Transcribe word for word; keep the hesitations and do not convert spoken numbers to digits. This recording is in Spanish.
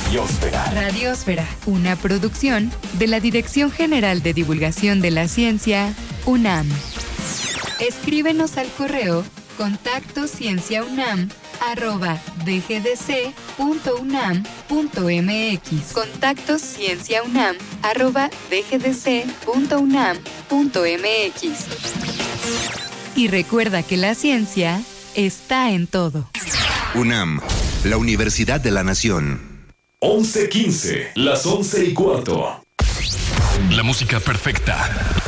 Radiósfera. Radiósfera, una producción de la Dirección General de Divulgación de la Ciencia, UNAM. Escríbenos al correo contacto cienciaunam arroba dgdc.unam.mx. Contacto cienciaunam arroba dgdc.unam.mx. Y recuerda que la ciencia está en todo. UNAM, la Universidad de la Nación. once quince, las once y cuarto. La música perfecta.